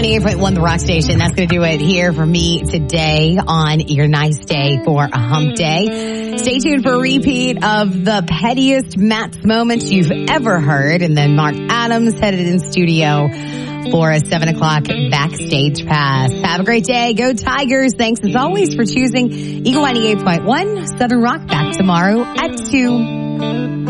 98.1, the rock station. That's going to do it here for me today on your nice day for a hump day. Stay tuned for a repeat of the pettiest Matt's moments you've ever heard. And then Mark Adams headed in studio for a 7 o'clock backstage pass. Have a great day. Go Tigers. Thanks as always for choosing Eagle 98.1 Southern Rock. Back tomorrow at 2.